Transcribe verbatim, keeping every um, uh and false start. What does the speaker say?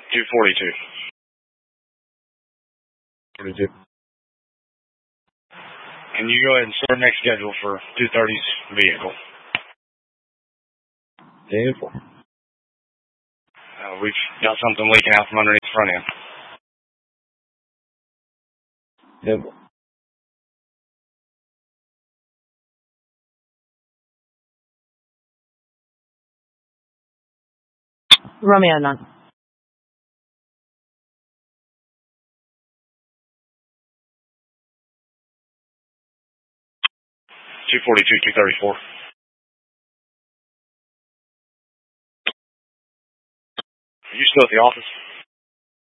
two forty-two. forty-two. Can you go ahead and start next schedule for two thirty's vehicle? ten four. Uh, we've got something leaking out from underneath the front end. ten four. Romeo nine. two forty-two, two thirty-four. Are you still at the office?